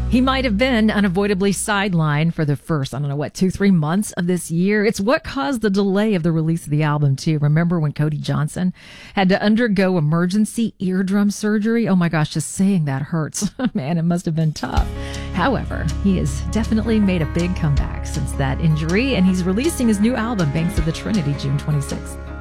He might have been unavoidably sidelined for the first, 2-3 months of this year. It's what caused the delay of the release of the album, too. Remember when Cody Johnson had to undergo emergency eardrum surgery? Oh my gosh, just saying that hurts. Man, it must have been tough. However, he has definitely made a big comeback since that injury, and he's releasing his new album, Banks of the Trinity, June 26th.